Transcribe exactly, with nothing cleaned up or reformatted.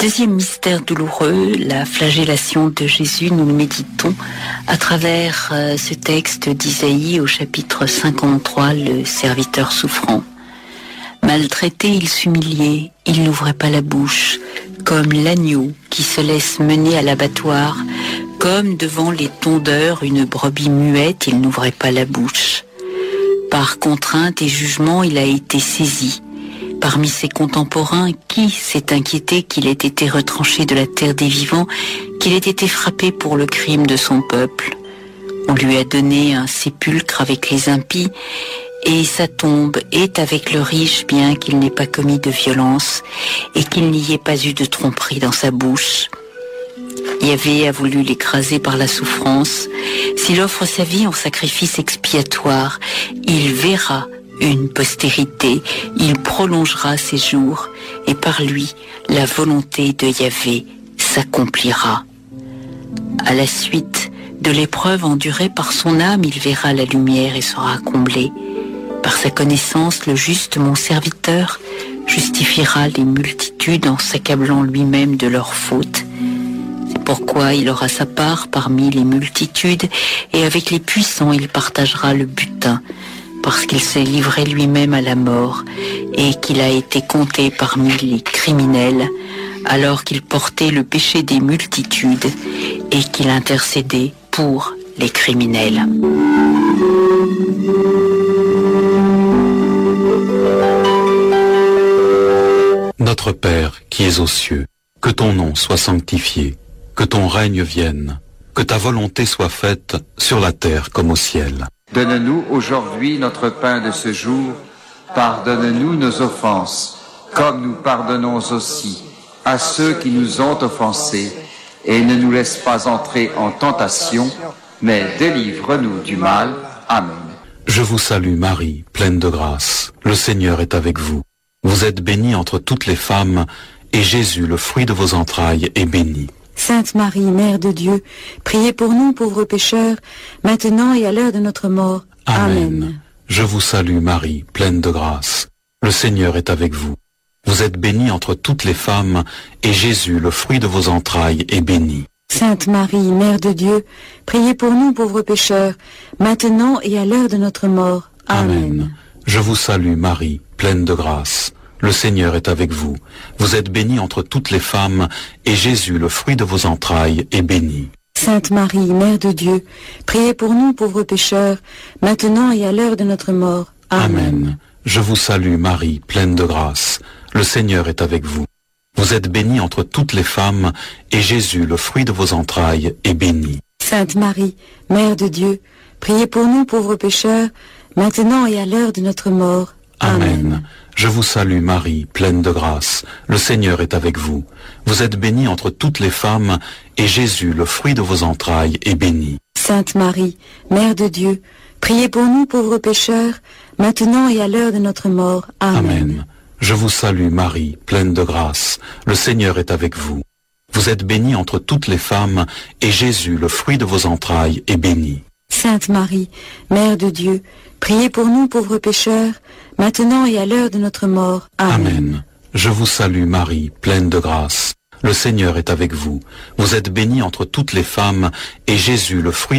Deuxième mystère douloureux, la flagellation de Jésus, nous le méditons à travers euh, ce texte d'Isaïe au chapitre cinquante-trois, le serviteur souffrant. Maltraité, il s'humiliait, il n'ouvrait pas la bouche, comme l'agneau qui se laisse mener à l'abattoir, comme devant les tondeurs une brebis muette, il n'ouvrait pas la bouche. Par contrainte et jugement, il a été saisi. Parmi ses contemporains, qui s'est inquiété qu'il ait été retranché de la terre des vivants, qu'il ait été frappé pour le crime de son peuple? On lui a donné un sépulcre avec les impies, et sa tombe est avec le riche, bien qu'il n'ait pas commis de violence, et qu'il n'y ait pas eu de tromperie dans sa bouche. Yahvé a voulu l'écraser par la souffrance. S'il offre sa vie en sacrifice expiatoire, il verra une postérité, il prolongera ses jours, et par lui, la volonté de Yahvé s'accomplira. À la suite de l'épreuve endurée par son âme, il verra la lumière et sera comblé. Par sa connaissance, le juste, mon serviteur, justifiera les multitudes en s'accablant lui-même de leurs fautes. C'est pourquoi il aura sa part parmi les multitudes, et avec les puissants il partagera le butin, parce qu'il s'est livré lui-même à la mort, et qu'il a été compté parmi les criminels, alors qu'il portait le péché des multitudes, et qu'il intercédait pour les criminels. Notre Père qui es aux cieux, que ton nom soit sanctifié, que ton règne vienne, que ta volonté soit faite sur la terre comme au ciel. Donne-nous aujourd'hui notre pain de ce jour. Pardonne-nous nos offenses, comme nous pardonnons aussi à ceux qui nous ont offensés. Et ne nous laisse pas entrer en tentation, mais délivre-nous du mal. Amen. Je vous salue Marie, pleine de grâce. Le Seigneur est avec vous. Vous êtes bénie entre toutes les femmes, et Jésus, le fruit de vos entrailles, est béni. Sainte Marie, Mère de Dieu, priez pour nous pauvres pécheurs, maintenant et à l'heure de notre mort. Amen. Amen. Je vous salue Marie, pleine de grâce. Le Seigneur est avec vous. Vous êtes bénie entre toutes les femmes, et Jésus, le fruit de vos entrailles, est béni. Sainte Marie, Mère de Dieu, priez pour nous pauvres pécheurs, maintenant et à l'heure de notre mort. Amen. Amen. Je vous salue Marie, pleine de grâce. Le Seigneur est avec vous. Vous êtes bénie entre toutes les femmes, et Jésus, le fruit de vos entrailles, est béni. Sainte Marie, Mère de Dieu, priez pour nous pauvres pécheurs, maintenant et à l'heure de notre mort. Amen. Amen. Je vous salue Marie, pleine de grâce. Le Seigneur est avec vous. Vous êtes bénie entre toutes les femmes, et Jésus, le fruit de vos entrailles, est béni. Sainte Marie, Mère de Dieu, priez pour nous pauvres pécheurs, maintenant et à l'heure de notre mort. Amen. Amen. Je vous salue Marie, pleine de grâce. Le Seigneur est avec vous. Vous êtes bénie entre toutes les femmes, et Jésus, le fruit de vos entrailles, est béni. Sainte Marie, Mère de Dieu, priez pour nous pauvres pécheurs, maintenant et à l'heure de notre mort. Amen. Amen. Je vous salue Marie, pleine de grâce. Le Seigneur est avec vous. Vous êtes bénie entre toutes les femmes, et Jésus, le fruit de vos entrailles, est béni. Sainte Marie, Mère de Dieu, priez pour nous pauvres pécheurs, maintenant et à l'heure de notre mort. Amen. Amen. Je vous salue Marie, pleine de grâce. Le Seigneur est avec vous. Vous êtes bénie entre toutes les femmes, et Jésus, le fruit